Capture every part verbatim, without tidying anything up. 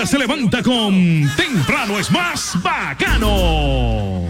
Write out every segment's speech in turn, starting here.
Bucaramanga se levanta con Temprano es más bacano.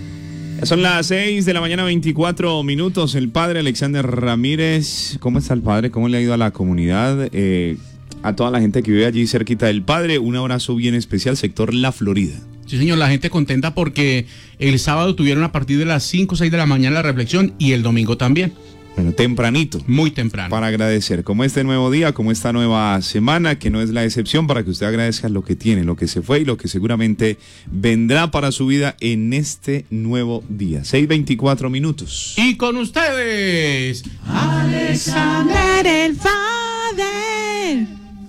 Son las seis de la mañana, veinticuatro minutos. El padre Alexander Ramírez, ¿cómo está el padre? ¿Cómo le ha ido a la comunidad? Eh, a toda la gente que vive allí cerquita del padre, un abrazo bien especial, sector La Florida. Sí, señor, la gente contenta porque el sábado tuvieron a partir de las cinco o seis de la mañana la reflexión y el domingo también. Bueno, tempranito. Muy temprano. Para agradecer, como este nuevo día, como esta nueva semana, que no es la excepción, para que usted agradezca lo que tiene, lo que se fue y lo que seguramente vendrá para su vida en este nuevo día. seis veinticuatro minutos. Y con ustedes, Alexander el Father.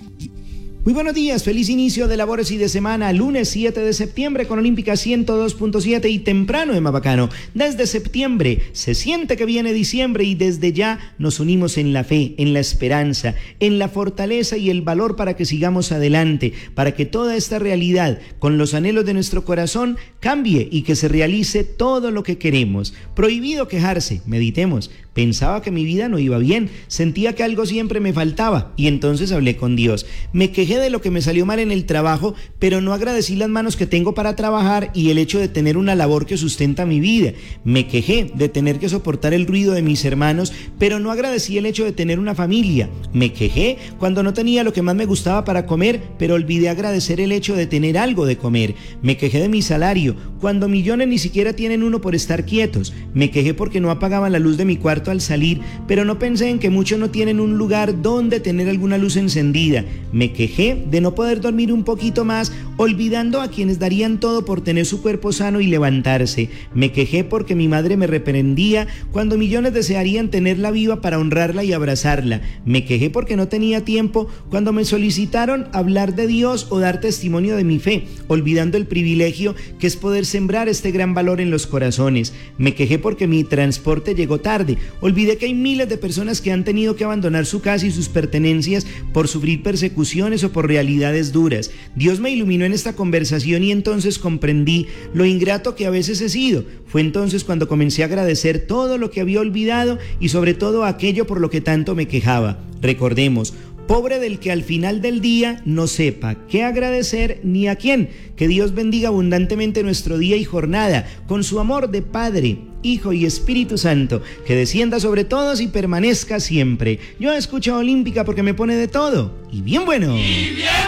Muy buenos días, feliz inicio de labores y de semana, lunes siete de septiembre con Olímpica ciento dos punto siete y temprano en Mabacano. Desde septiembre se siente que viene diciembre y desde ya nos unimos en la fe, en la esperanza, en la fortaleza y el valor para que sigamos adelante, para que toda esta realidad con los anhelos de nuestro corazón cambie y que se realice todo lo que queremos. Prohibido quejarse, meditemos. Pensaba que mi vida no iba bien, sentía que algo siempre me faltaba y entonces hablé con Dios. Me quejé de lo que me salió mal en el trabajo, pero no agradecí las manos que tengo para trabajar y el hecho de tener una labor que sustenta mi vida. Me quejé de tener que soportar el ruido de mis hermanos, pero no agradecí el hecho de tener una familia. Me quejé cuando no tenía lo que más me gustaba para comer, pero olvidé agradecer el hecho de tener algo de comer. Me quejé de mi salario, cuando millones ni siquiera tienen uno por estar quietos. Me quejé porque no apagaban la luz de mi cuarto al salir, pero no pensé en que muchos no tienen un lugar donde tener alguna luz encendida. Me quejé de no poder dormir un poquito más, olvidando a quienes darían todo por tener su cuerpo sano y levantarse. Me quejé porque mi madre me reprendía cuando millones desearían tenerla viva para honrarla y abrazarla. Me quejé porque no tenía tiempo cuando me solicitaron hablar de Dios o dar testimonio de mi fe, olvidando el privilegio que es poder sembrar este gran valor en los corazones. Me quejé porque mi transporte llegó tarde. Olvidé que hay miles de personas que han tenido que abandonar su casa y sus pertenencias por sufrir persecuciones o por realidades duras. Dios me iluminó en esta conversación y entonces comprendí lo ingrato que a veces he sido. Fue entonces cuando comencé a agradecer todo lo que había olvidado y sobre todo aquello por lo que tanto me quejaba. Recordemos, pobre del que al final del día no sepa qué agradecer ni a quién. Que Dios bendiga abundantemente nuestro día y jornada, con su amor de Padre, Hijo y Espíritu Santo, que descienda sobre todos y permanezca siempre. Yo escucho Olímpica porque me pone de todo, y bien bueno. Y bien